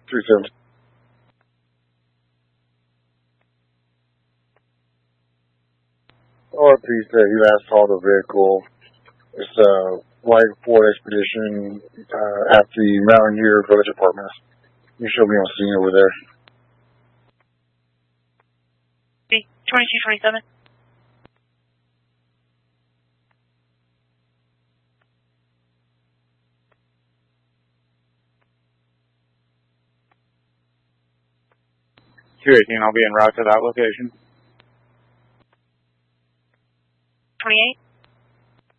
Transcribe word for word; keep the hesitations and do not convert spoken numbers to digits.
three seven. R P said he last saw the vehicle. It's a white Ford Expedition uh, at the Mountaineer Village Apartments. You should be on scene over there. B twenty-two twenty-seven. two eighteen, I'll be en route to that location.